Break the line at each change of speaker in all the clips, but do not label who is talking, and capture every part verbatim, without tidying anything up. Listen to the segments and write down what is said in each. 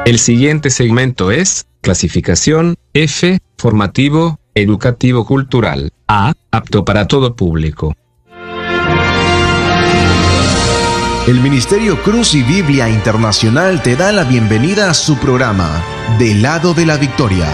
El siguiente segmento es clasificación F, formativo, educativo cultural. A, apto para todo público.
El Ministerio Cruz y Biblia Internacional te da la bienvenida a su programa, Del Lado de la Victoria.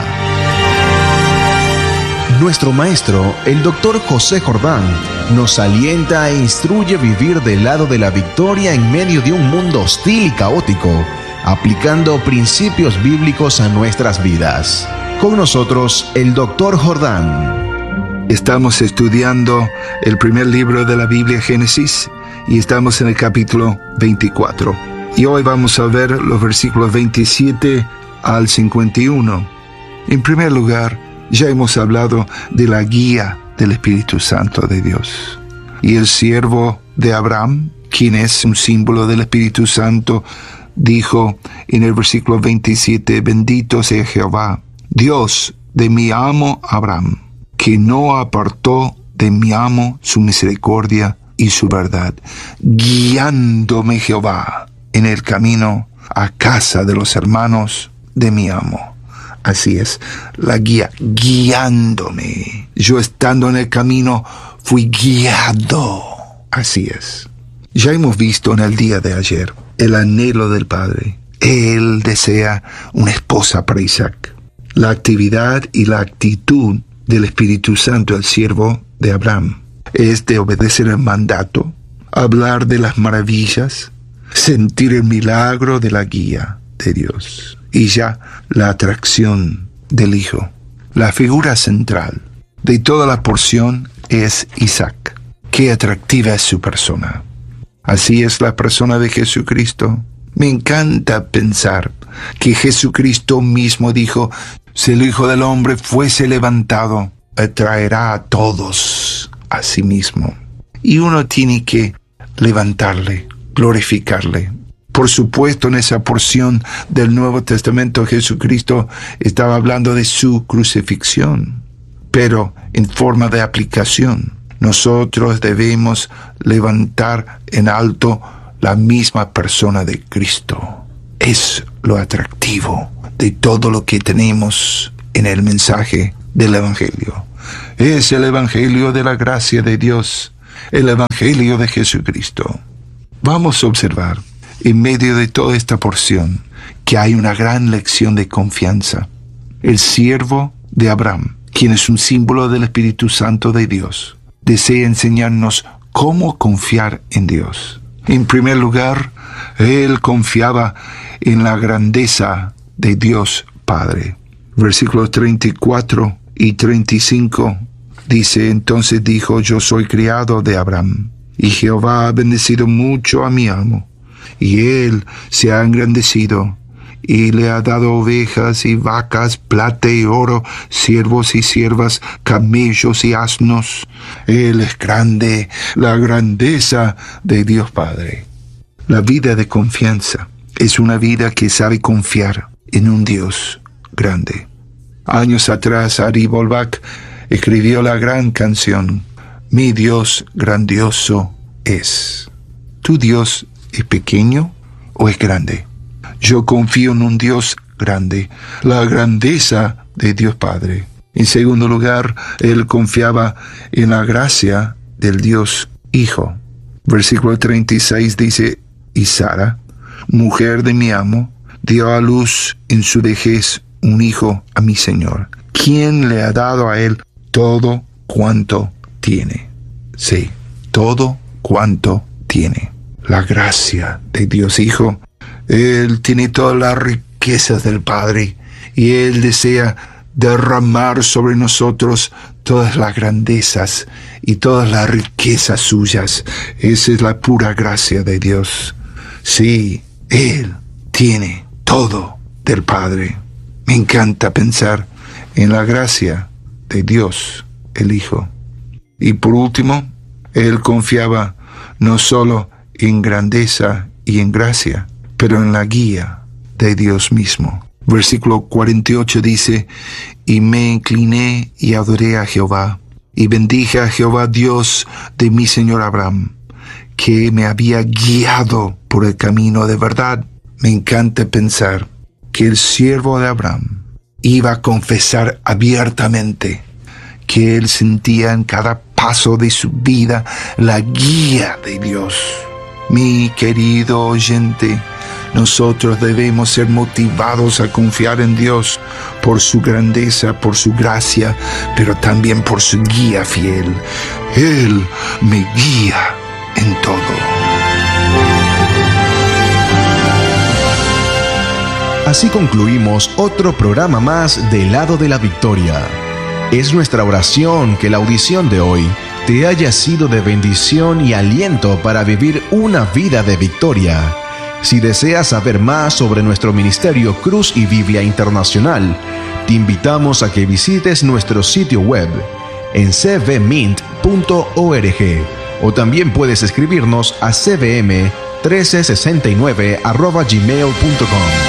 Nuestro maestro, el doctor José Jordán, nos alienta e instruye a vivir del lado de la victoria en medio de un mundo hostil y caótico, aplicando principios bíblicos a nuestras vidas. Con nosotros, el doctor Jordán.
Estamos estudiando el primer libro de la Biblia, Génesis, y estamos en el capítulo veinticuatro. Y hoy vamos a ver los versículos veintisiete al cincuenta y uno. En primer lugar, ya hemos hablado de la guía del Espíritu Santo de Dios. Y el siervo de Abraham, quien es un símbolo del Espíritu Santo, dijo en el versículo veintisiete, bendito sea Jehová, Dios de mi amo Abraham, que no apartó de mi amo su misericordia y su verdad, guiándome Jehová en el camino a casa de los hermanos de mi amo. Así es, la guía, guiándome. Yo estando en el camino fui guiado. Así es. Ya hemos visto en el día de ayer el anhelo del Padre. Él desea una esposa para Isaac. La actividad y la actitud del Espíritu Santo, el siervo de Abraham, es de obedecer el mandato, hablar de las maravillas, sentir el milagro de la guía de Dios. Y ya la atracción del Hijo. La figura central de toda la porción es Isaac. Qué atractiva es su persona. Así es la persona de Jesucristo. Me encanta pensar que Jesucristo mismo dijo, si el Hijo del Hombre fuese levantado, atraerá a todos a sí mismo. Y uno tiene que levantarle, glorificarle. Por supuesto, en esa porción del Nuevo Testamento, Jesucristo estaba hablando de su crucifixión, pero en forma de aplicación. Nosotros debemos levantar en alto la misma persona de Cristo. Es lo atractivo de todo lo que tenemos en el mensaje del Evangelio. Es el Evangelio de la gracia de Dios, el Evangelio de Jesucristo. Vamos a observar en medio de toda esta porción que hay una gran lección de confianza. El siervo de Abraham, quien es un símbolo del Espíritu Santo de Dios, desea enseñarnos cómo confiar en Dios. En primer lugar, él confiaba en la grandeza de Dios Padre. Versículos treinta y cuatro y treinta y cinco dice, entonces dijo, yo soy criado de Abraham, y Jehová ha bendecido mucho a mi amo. Y él se ha engrandecido, y le ha dado ovejas y vacas, plata y oro, siervos y siervas, camellos y asnos. Él es grande, la grandeza de Dios Padre. La vida de confianza es una vida que sabe confiar en un Dios grande. Años atrás, Ari Volbach escribió la gran canción, Mi Dios grandioso es. ¿Tu Dios es pequeño o es grande? Yo confío en un Dios grande, la grandeza de Dios Padre. En segundo lugar, él confiaba en la gracia del Dios Hijo. Versículo treinta y seis dice, y Sara, mujer de mi amo, dio a luz en su vejez un hijo a mi Señor, quien le ha dado a él todo cuanto tiene. Sí, todo cuanto tiene. La gracia de Dios Hijo. Él tiene todas las riquezas del Padre y Él desea derramar sobre nosotros todas las grandezas y todas las riquezas suyas. Esa es la pura gracia de Dios. Sí, Él tiene todo del Padre. Me encanta pensar en la gracia de Dios, el Hijo. Y por último, Él confiaba no solo en grandeza y en gracia, pero en la guía de Dios mismo. Versículo cuarenta y ocho dice, y me incliné y adoré a Jehová, y bendije a Jehová Dios de mi Señor Abraham, que me había guiado por el camino de verdad. Me encanta pensar que el siervo de Abraham iba a confesar abiertamente que él sentía en cada paso de su vida la guía de Dios. Mi querido oyente, nosotros debemos ser motivados a confiar en Dios por su grandeza, por su gracia, pero también por su guía fiel. Él me guía en todo.
Así concluimos otro programa más del Lado de la Victoria. Es nuestra oración que la audición de hoy te haya sido de bendición y aliento para vivir una vida de victoria. Si deseas saber más sobre nuestro ministerio Cruz y Biblia Internacional, te invitamos a que visites nuestro sitio web en c v mint punto org o también puedes escribirnos a c v m uno tres seis nueve arroba gmail punto com.